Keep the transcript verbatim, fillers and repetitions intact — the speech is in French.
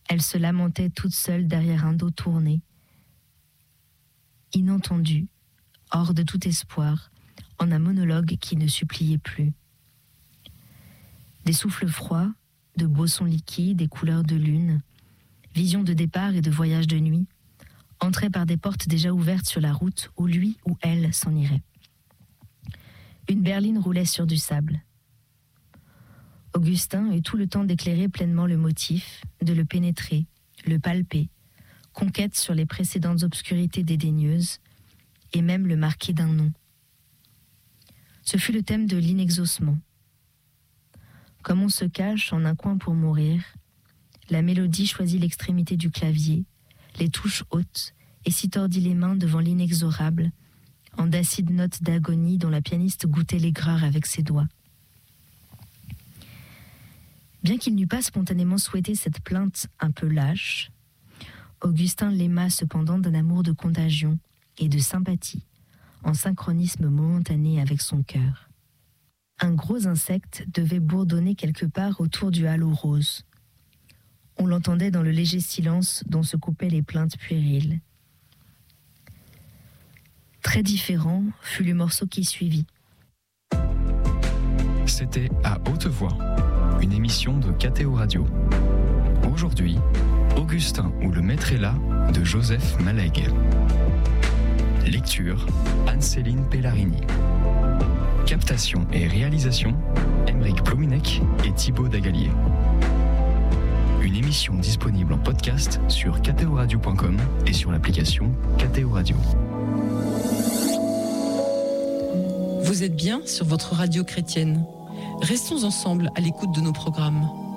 Elle se lamentait toute seule derrière un dos tourné, inentendue, hors de tout espoir, en un monologue qui ne suppliait plus. Des souffles froids, de beaux sons liquides et couleurs de lune, visions de départ et de voyage de nuit, entraient par des portes déjà ouvertes sur la route où lui ou elle s'en irait. Une berline roulait sur du sable. Augustin eut tout le temps d'éclairer pleinement le motif, de le pénétrer, le palper, conquête sur les précédentes obscurités dédaigneuses, et même le marquer d'un nom. Ce fut le thème de l'inexaucement. Comme on se cache en un coin pour mourir, la mélodie choisit l'extrémité du clavier, les touches hautes, et s'y tordit les mains devant l'inexorable, en d'acides notes d'agonie dont la pianiste goûtait l'aigreur avec ses doigts. Bien qu'il n'eût pas spontanément souhaité cette plainte un peu lâche, Augustin l'aima cependant d'un amour de contagion et de sympathie, en synchronisme momentané avec son cœur. Un gros insecte devait bourdonner quelque part autour du halo rose. On l'entendait dans le léger silence dont se coupaient les plaintes puériles. Très différent fut le morceau qui suivit. C'était À Haute Voix, une émission de K T O Radio. Aujourd'hui, Augustin ou le maître est là de Joseph Malegue. Lecture, Anne-Céline Pellarini. Captation et réalisation, Aymeric Plominec et Thibaut Dagalier. Une émission disponible en podcast sur k t o radio point com et sur l'application K T O Radio. Vous êtes bien sur votre radio chrétienne. Restons ensemble à l'écoute de nos programmes.